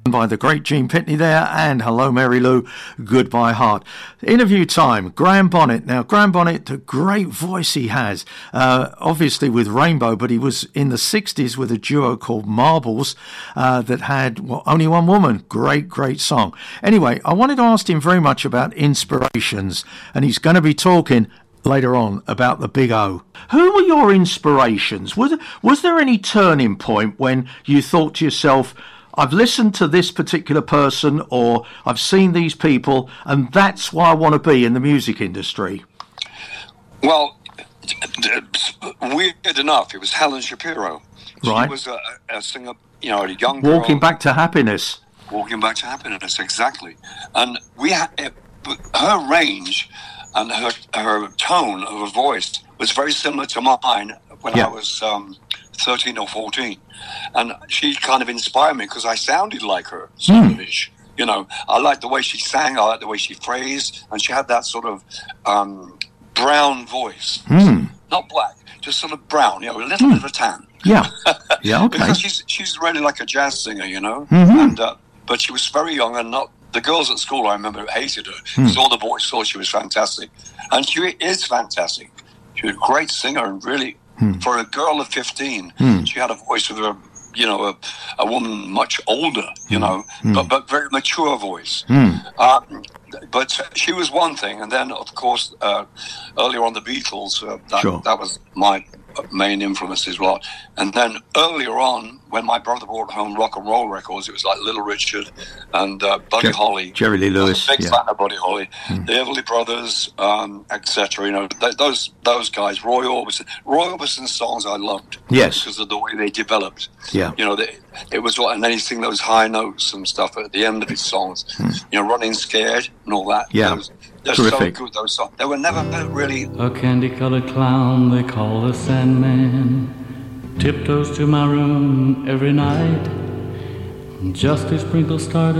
by the great Gene Pitney there, and Hello Mary Lou, Goodbye Heart. Interview time, Graham Bonnet. Now, Graham Bonnet, the great voice he has, obviously with Rainbow, but he was in the 60s with a duo called Marbles that had only one woman. Great, great song. Anyway, I wanted to ask him very much about inspirations, and he's going to be talking later on about the Big O. Who were your inspirations? Was there any turning point when you thought to yourself, I've listened to this particular person, or I've seen these people, and that's why I want to be in the music industry? Well, weird enough, it was Helen Shapiro. Right. She was a singer, a young girl. Walking Back to Happiness. Walking Back to Happiness, exactly. And her range and her tone of her voice was very similar to mine when I was 13 or 14. And she kind of inspired me because I sounded like her, sort of ish. I liked the way she sang, I liked the way she phrased, and she had that sort of brown voice. Not black, just sort of brown, a little bit of a tan. Yeah, yeah, okay. Because she's really like a jazz singer, and but she was very young, and the girls at school, I remember, hated her because all the boys thought she was fantastic. And she is fantastic. She was a great singer, and really, for a girl of 15, she had a voice of a woman much older, but very mature voice. But she was one thing, and then, of course, earlier on the Beatles, that was my main influence as well. And then earlier on, when my brother brought home rock and roll records, it was like Little Richard and Buddy Holly. Jerry Lee Lewis. I was a big fan of Buddy Holly. The Everly Brothers, etc. Those guys. Roy Orbison's songs I loved. Yes. Because of the way they developed. Yeah. It was, and then he sing those high notes and stuff at the end of his songs. Running Scared and all that. Yeah. They're terrific. So good, those songs. They were never really... A candy-colored clown they call the Sandman tiptoes to my room every night just as sprinkles started